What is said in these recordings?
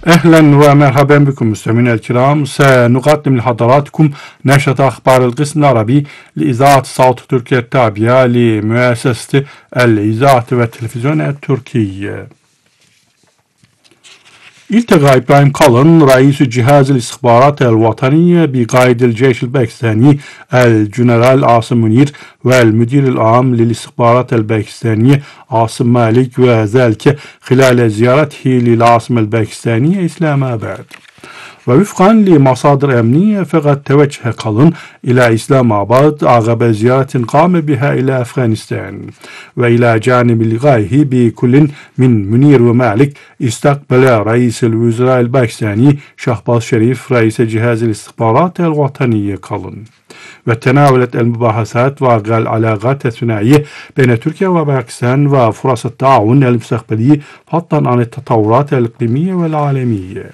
أهلا ومرحبا بكم مستمعينا الكرام. سنقدم لحضراتكم نشرة أخبار القسم العربي لإذاعة صوت تركيا التابعة لمؤسسة الإذاعة والتلفزيون التركي. التقى إبراهيم قالن رئيس جهاز الاستخبارات الوطنية بقائد الجيش الباكستاني الجنرال عاصم منير والمدير العام للاستخبارات الباكستانية عاصم مالك، وذلك خلال زيارته للعاصمة الباكستانية إسلام آباد. ووفقا لمصادر أمنية فقد توجه قالن إلى إسلام آباد عقب زيارة قام بها إلى أفغانستان، وإلى جانب لقائه بكل من منير ومالك استقبل رئيس الوزراء الباكستاني شهباز شريف رئيس جهاز الاستخبارات الوطنية قالن. وتناولت المباحثات واقع العلاقات الثنائية بين تركيا وباكستان وفرص التعاون المستقبلي فضلا عن التطورات الإقليمية والعالمية.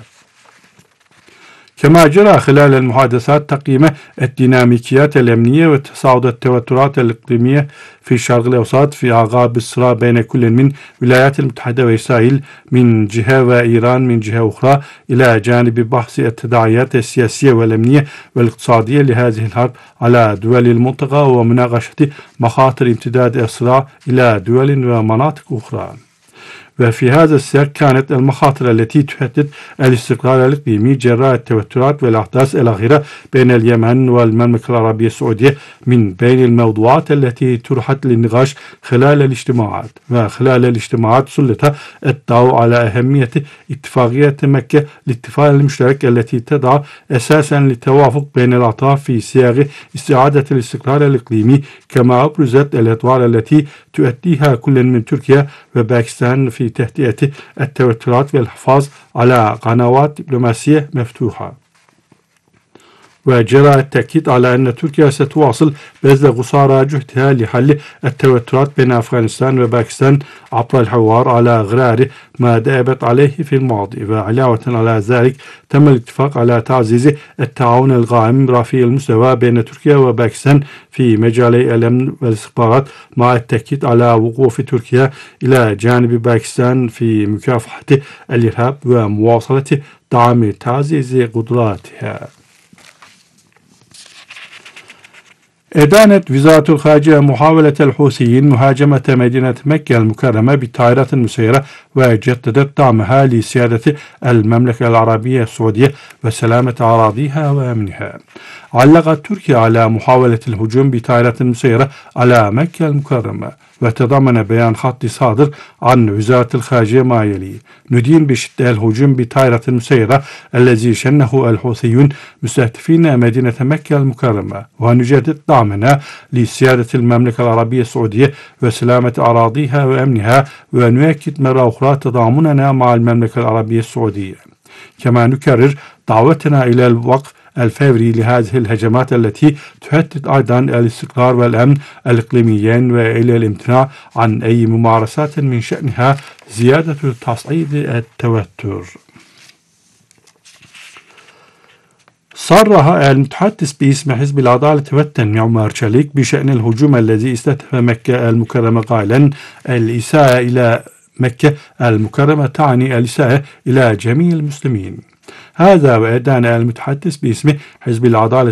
كما جرى خلال المحادثات تقييم الديناميكيات الأمنية وتصاعد التوترات الإقليمية في الشرق الأوسط في أعقاب الصراع بين كل من الولايات المتحدة وإسرائيل من جهة وإيران من جهة أخرى، إلى جانب بحث التداعيات السياسية والأمنية والاقتصادية لهذه الحرب على دول المنطقة ومناقشة مخاطر امتداد الصراع إلى دول ومناطق أخرى. وفي هذا السياق كانت المخاطر التي تهدد الاستقرار الإقليمي جراء التوترات والأحداث الأخيرة بين اليمن والمملكة العربية السعودية من بين الموضوعات التي طرحت للنقاش خلال الاجتماعات. وخلال الاجتماعات سلط الضوء على أهمية اتفاقية مكة الاتفاق المشترك التي تضع أساسا للتوافق بين الأطراف في سياق استعادة الاستقرار الإقليمي، كما أبرزت الأدوار التي تؤديها كل من تركيا وباكستان في تهدئة التوترات والحفاظ على قنوات دبلوماسية مفتوحة. وجرى التأكيد على أن تركيا ستواصل بذل قصارى جهدها لحل التوترات بين أفغانستان وباكستان عبر الحوار على غرار ما دأبت عليه في الماضي. وعلاوة على ذلك تم الاتفاق على تعزيز التعاون القائم رفيع المستوى بين تركيا وباكستان في مجالي الأمن والاستخبارات، مع التأكيد على وقوف تركيا إلى جانب باكستان في مكافحة الإرهاب ومواصلة دعم تعزيز قدراتها. أدانت وزارة الخارجية محاولة الحوثيين مهاجمة مدينة مكة المكرمة بطائرات مسيرة، وجددت دعمها لسيادة المملكة العربية السعودية وسلامة أراضيها وأمنها. علقت تركيا على محاولة الهجوم بطائرات مسيرة على مكة المكرمة، وتضمن بيان خطي صادر عن وزارة الخارجية ما يلي: ندين بشدة الهجوم بطائرة مسيرة الذي شنه الحوثيون مستهدفين مدينة مكة المكرمة، ونجدد دعمنا لسيادة المملكة العربية السعودية وسلامة أراضيها وأمنها، ونؤكد مرة أخرى تضامننا مع المملكة العربية السعودية. كما نكرر دعوتنا إلى الوقف الفوري لهذه الهجمات التي تهدد أيضا الاستقرار والأمن الإقليميين، وإلى الامتناع عن أي ممارسات من شأنها زيادة تصعيد التوتر. صرح المتحدث باسم حزب العدالة والتنمية عمر شليك بشأن الهجوم الذي استهدف مكة المكرمة قائلا: الإساءة إلى مكة المكرمة تعني الإساءة إلى جميع المسلمين. هذا وأدان المتحدث باسم حزب العدالة